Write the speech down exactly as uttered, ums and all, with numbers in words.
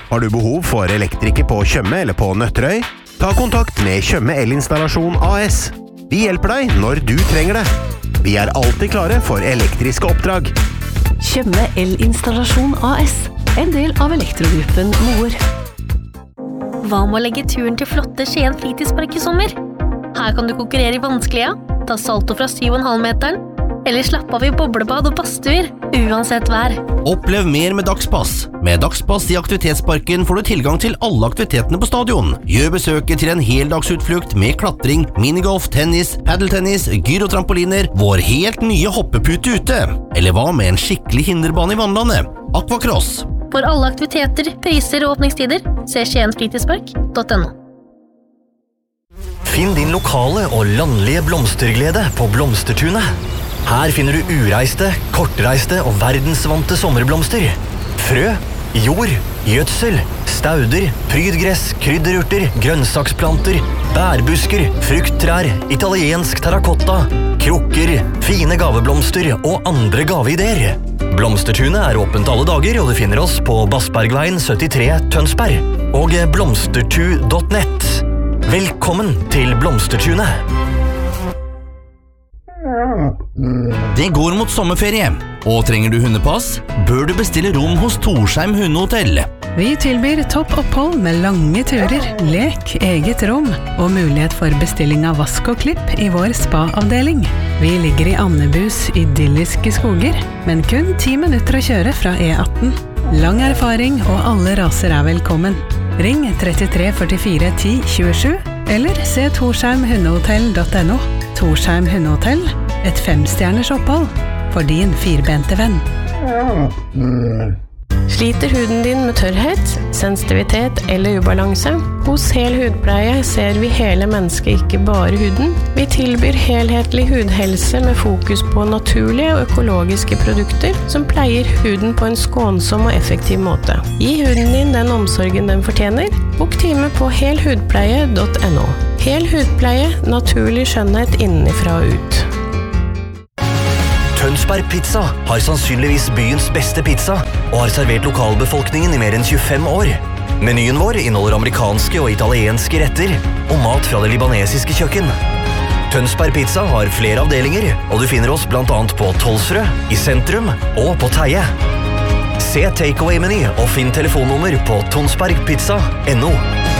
Har du behov for elektriker på Tjøme eller på Nøtterøy? Ta kontakt med Tjøme Elinstallasjon A S. Vi hjelper deg når du trenger det. Vi er alltid klare for elektriske oppdrag. Tjøme Elinstallasjon A S, en del av elektrogruppen Moer. Hva med å legge turen til flotte Skien fritidspark i sommer? Her kan du konkurrere i vanskelige, ta salto fra syv komma fem meteren, eller slappe av i boblebad og badstuer, uansett vær. Opplev mer med Dagspass. Med Dagspass i aktivitetsparken får du tilgang til alle aktivitetene på stadion. Gjør besøket til en heldagsutflukt med klatring, minigolf, tennis, paddeltennis, gyrotrampoliner, vår helt nye hoppepute ute. Eller hva med en skikkelig hinderbane i vannlandet? Aquacross. For alle aktiviteter, priser og åpningstider, se skien fritidspark punktum no. Finn din lokale og landlige blomsterglede på Blomstertunet. Her finner du ureiste, kortreiste og verdensvante sommerblomster. Frø, jord, gjødsel, stauder, prydgress, krydderurter, grønnsaksplanter, bærbusker, frukttrær, italiensk terrakotta, krukker, fine gaveblomster og andre gaveideer. Blomstertunet er åpent alle dager, og du finner oss på Bassbergveien syttitre Tønsberg og blomstertu punktum nett. Velkommen til Blomstertunet! Det går mot sommerferie, og trenger du hundepass, bør du bestille rom hos Torsheim Hundehotell. Vi tilbyr topp opphold med lange turer, lek, eget rom og mulighet for bestilling av vask og klipp i vår spa-avdeling. Vi ligger i Annebus idylliske skoger, men kun ti minutter å kjøre fra E atten. Lang erfaring og alle raser er velkommen. Ring trettitre førtifire ti tjuesju eller se torsheim hundehotell punktum no. Torsheim Hundehotell, et femstjerners opphold for din firbente venn. Sliter huden din med tørrhet, sensitivitet eller ubalanse? Hos Hel Hudpleie ser vi hele mennesket, ikke bare huden. Vi tilbyr helhetlig hudhelse med fokus på naturlige og økologiske produkter som pleier huden på en skånsom og effektiv måte. Gi huden din den omsorgen den fortjener. Bok time på hel hudpleie punktum no. Hel Hudpleie, naturlig skjønnhet innenfra og ut. Tønsberg Pizza har sannsynligvis byens beste pizza og har servert lokalbefolkningen i mer enn tjuefem år. Menyen vår inneholder amerikanske og italienske retter og mat fra det libanesiske kjøkken. Tønsberg Pizza har flere avdelinger, og du finner oss blant annet på Tolsrød, i sentrum og på Teie. Se takeaway-meny og finn telefonnummer på tonsbergpizza punktum no.